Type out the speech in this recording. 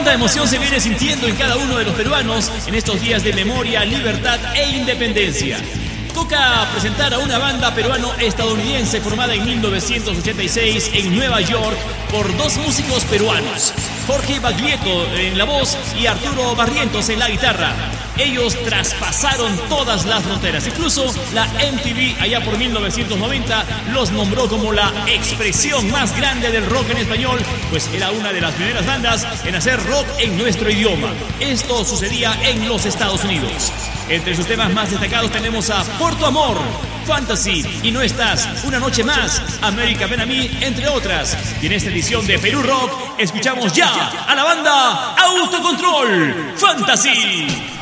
¿Cuánta emoción se viene sintiendo en cada uno de los peruanos en estos días de memoria, libertad e independencia? Toca presentar a una banda peruano-estadounidense formada en 1986 en Nueva York por dos músicos peruanos, Jorge Baglietto en la voz y Arturo Barrientos en la guitarra. Ellos traspasaron todas las fronteras. Incluso la MTV allá por 1990 los nombró como la expresión más grande del rock en español, pues era una de las primeras bandas en hacer rock en nuestro idioma. Esto sucedía en los Estados Unidos. Entre sus temas más destacados tenemos a Por tu amor, Fantasy y No estás, Una noche más, América ven a mí, entre otras. Y en esta edición de Perú Rock escuchamos ya a la banda Autocontrol, Fantasy.